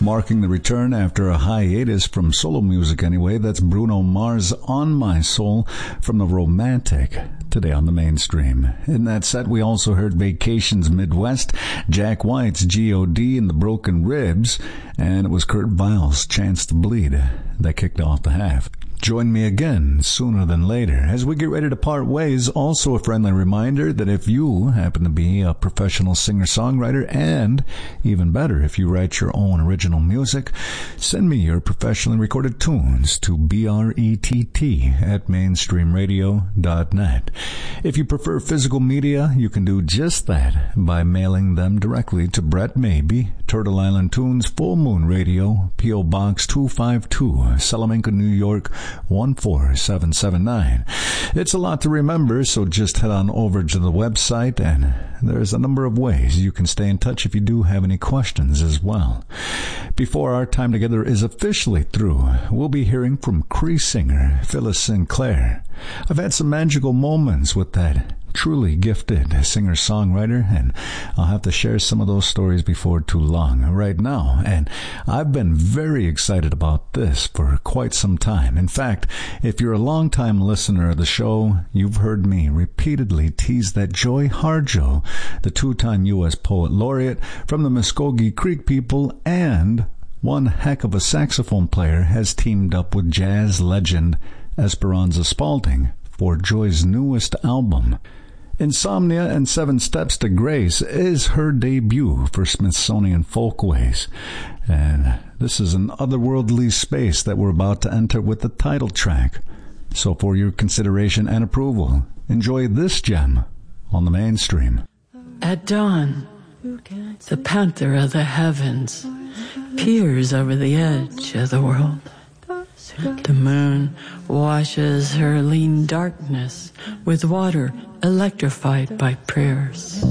marking the return after a hiatus from solo music anyway. That's Bruno Mars, On My Soul, from The Romantic, today on the mainstream. In that set, we also heard Vacations Midwest, Jack White's G.O.D. and the Broken Ribs, and it was Kurt Weill's Chance to Bleed that kicked off the half. Join me again sooner than later as we get ready to part ways. Also a friendly reminder that if you happen to be a professional singer-songwriter, and even better, if you write your own original music, send me your professionally recorded tunes to brett@mainstreamradio.net. If you prefer physical media, you can do just that by mailing them directly to Brett Maybe, Turtle Island Tunes, Full Moon Radio, P.O. Box 252, Salamanca, New York 14779. It's a lot to remember, so just head on over to the website, and there's a number of ways you can stay in touch if you do have any questions as well. Before our time together is officially through, we'll be hearing from Cree singer Phyllis Sinclair. I've had some magical moments with that truly gifted singer-songwriter, and I'll have to share some of those stories before too long right now. And I've been very excited about this for quite some time. In fact, if you're a long-time listener of the show, you've heard me repeatedly tease that Joy Harjo, the two-time U.S. Poet Laureate from the Muskogee Creek people and one heck of a saxophone player, has teamed up with jazz legend Esperanza Spalding for Joy's newest album. Insomnia and 7 Steps to Grace is her debut for Smithsonian Folkways. And this is an otherworldly space that we're about to enter with the title track. So for your consideration and approval, enjoy this gem on the mainstream. At dawn, the panther of the heavens peers over the edge of the world. The moon washes her lean darkness with water electrified by prayers.